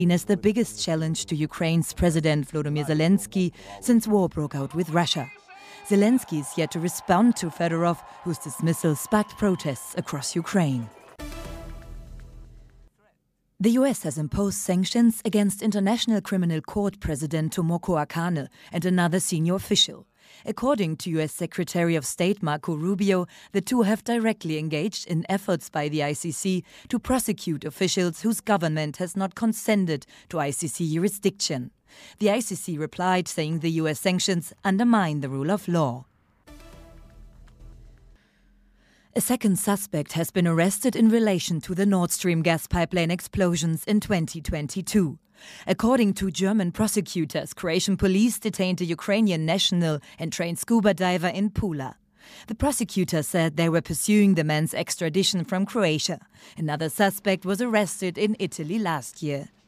seen as the biggest challenge to Ukraine's President Volodymyr Zelensky since war broke out with Russia. Zelensky is yet to respond to Fedorov, whose dismissal sparked protests across Ukraine. The US has imposed sanctions against International Criminal Court President Tomoko Akane and another senior official. According to US Secretary of State Marco Rubio, the two have directly engaged in efforts by the ICC to prosecute officials whose government has not consented to ICC jurisdiction. The ICC replied, saying the US sanctions undermine the rule of law. A second suspect has been arrested in relation to the Nord Stream gas pipeline explosions in 2022. According to German prosecutors, Croatian police detained a Ukrainian national and trained scuba diver in Pula. The prosecutor said they were pursuing the man's extradition from Croatia. Another suspect was arrested in Italy last year.